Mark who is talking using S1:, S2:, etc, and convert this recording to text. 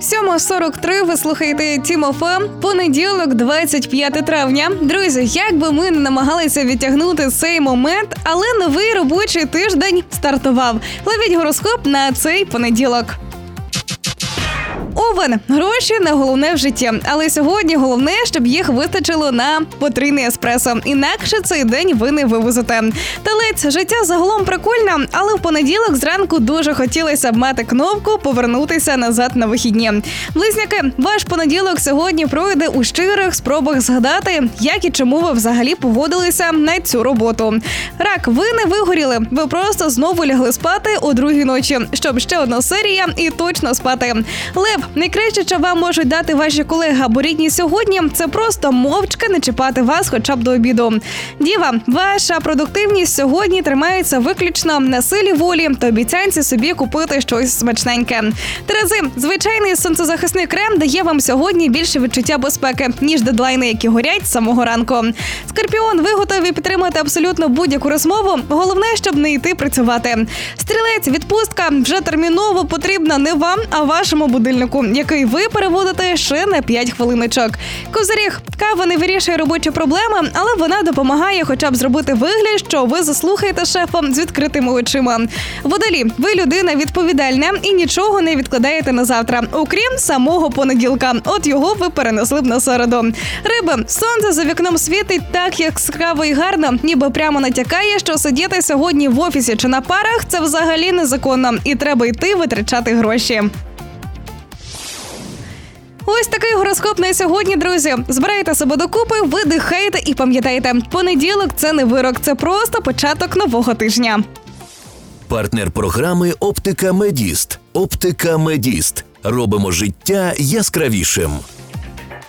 S1: 7:43 ви слухаєте Тім ФМ. Понеділок, 25 травня. Друзі, як би ми не намагалися відтягнути цей момент, але новий робочий тиждень стартував. Ловіть гороскоп на цей понеділок. Овен. Гроші не головне в житті. Але сьогодні головне, щоб їх вистачило на потрійний еспресо. Інакше цей день ви не вивезете. Телець. Життя загалом прикольне, але в понеділок зранку дуже хотілося б мати кнопку «Повернутися назад на вихідні». Близнюки. Ваш понеділок сьогодні пройде у щирих спробах згадати, як і чому ви взагалі погодилися на цю роботу. Рак. Ви не вигоріли. Ви просто знову лягли спати о 2-й ночі, щоб ще одна серія і точно спати. Лев. Найкраще, що вам можуть дати ваші колеги або рідні сьогодні, це просто мовчки не чіпати вас хоча б до обіду. Діва, ваша продуктивність сьогодні тримається виключно на силі волі та обіцянці собі купити щось смачненьке. Терези, звичайний сонцезахисний крем дає вам сьогодні більше відчуття безпеки, ніж дедлайни, які горять з самого ранку. Скорпіон, ви готові підтримати абсолютно будь-яку розмову, головне, щоб не йти працювати. Стрілець, відпустка вже терміново потрібна не вам, а вашому будильнику, який ви переводите ще на 5 хвилиночок. Козиріг, кава не вирішує робочі проблеми, але вона допомагає хоча б зробити вигляд, що ви заслухаєте шефа з відкритими очима. Водолій, ви людина відповідальна і нічого не відкладаєте на завтра, окрім самого понеділка. От його ви перенесли б на середу. Риби, сонце за вікном світить так яскраво і гарно, ніби прямо натякає, що сидіти сьогодні в офісі чи на парах – це взагалі незаконно, і треба йти витрачати гроші. Ось такий гороскоп на сьогодні, друзі. Збирайте себе докупи, видихайте і пам'ятайте, понеділок – це не вирок, це просто початок нового тижня.
S2: Партнер програми «Оптика Медіст». «Оптика Медіст». Робимо життя яскравішим.